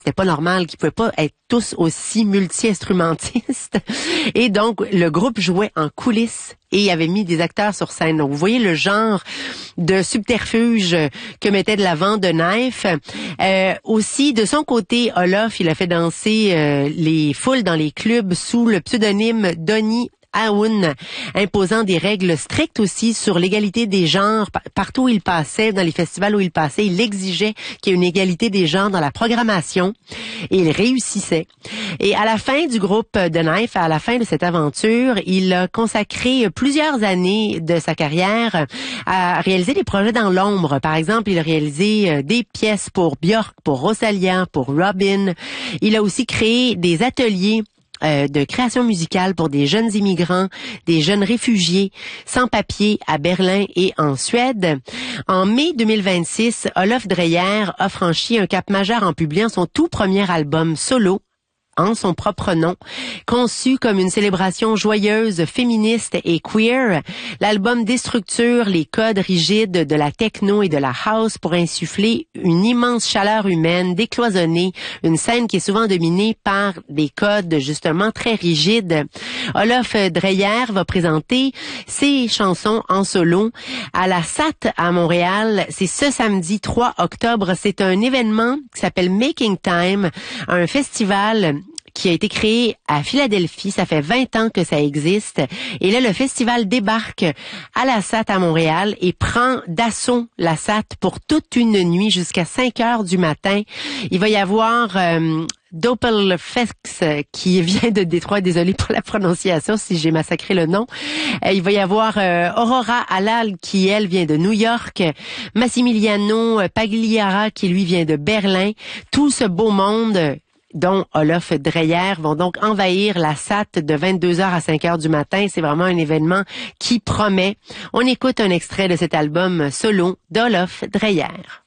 C'était pas normal qu'ils pouvaient pas être tous aussi multi-instrumentistes. Et donc, le groupe jouait en coulisses et avait mis des acteurs sur scène. Donc, vous voyez le genre de subterfuge que mettait de l'avant The Knife. Aussi, de son côté, Olof, il a fait danser les foules dans les clubs sous le pseudonyme Donny Aoun, imposant des règles strictes aussi sur l'égalité des genres. Partout où il passait, dans les festivals où il passait, il exigeait qu'il y ait une égalité des genres dans la programmation et il réussissait. Et à la fin du groupe The Knife, à la fin de cette aventure, il a consacré plusieurs années de sa carrière à réaliser des projets dans l'ombre. Par exemple, il a réalisé des pièces pour Björk, pour Rosalia, pour Robin. Il a aussi créé des ateliers de création musicale pour des jeunes immigrants, des jeunes réfugiés sans papier à Berlin et en Suède. En mai 2026, Olof Dreyer a franchi un cap majeur en publiant son tout premier album solo, en son propre nom, conçu comme une célébration joyeuse, féministe et queer. L'album déstructure les codes rigides de la techno et de la house pour insuffler une immense chaleur humaine, décloisonnée, une scène qui est souvent dominée par des codes justement très rigides. Olof Dreyer va présenter ses chansons en solo à la SAT à Montréal. C'est ce samedi 3 octobre. C'est un événement qui s'appelle Making Time, un festival qui a été créé à Philadelphie. Ça fait 20 ans que ça existe. Et là, le festival débarque à la SAT à Montréal et prend d'assaut la SAT pour toute une nuit jusqu'à 5 heures du matin. Il va y avoir Doppelfex qui vient de Détroit, désolé pour la prononciation si j'ai massacré le nom. Il va y avoir Aurora Halal qui, elle, vient de New York. Massimiliano Pagliara qui, lui, vient de Berlin. Tout ce beau monde dont Olof Dreyer vont donc envahir la SAT de 22h à 5h du matin. C'est vraiment un événement qui promet. On écoute un extrait de cet album solo d'Olof Dreyer.